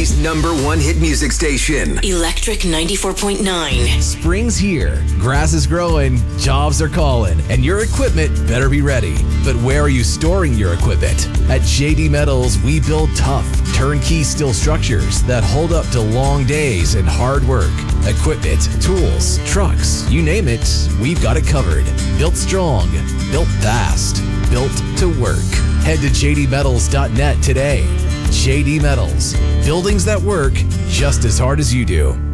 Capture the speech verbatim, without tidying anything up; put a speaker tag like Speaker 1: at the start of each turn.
Speaker 1: City's number one hit music station.
Speaker 2: Electric ninety-four point nine.
Speaker 3: Spring's here, grass is growing, jobs are calling, and your equipment better be ready. But where are you storing your equipment? At J D Metals, we build tough, turnkey steel structures that hold up to long days and hard work. Equipment, tools, trucks, you name it, we've got it covered. Built strong, built fast, built to work. Head to j d metals dot net today. J D Metals, buildings that work just as hard as you do.